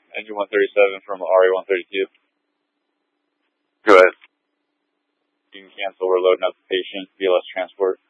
Engine 137 from RA-132. Go ahead. You can cancel. We're loading up the patient. BLS transport.